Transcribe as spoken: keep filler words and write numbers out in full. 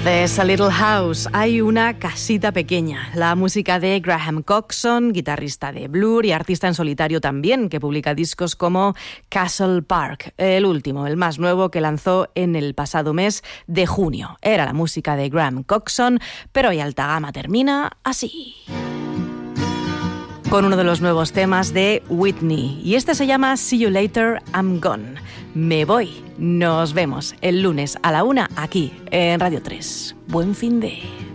There's a Little House, hay una casita pequeña. La música de Graham Coxon, guitarrista de Blur y artista en solitario también, que publica discos como Castle Park, el último, el más nuevo que lanzó en el pasado mes de junio. Era la música de Graham Coxon, pero hoy Alta Gama termina así, con uno de los nuevos temas de Whitney. Y este se llama See You Later, I'm Gone. Me voy. Nos vemos el lunes a la una aquí en Radio tres. Buen fin de...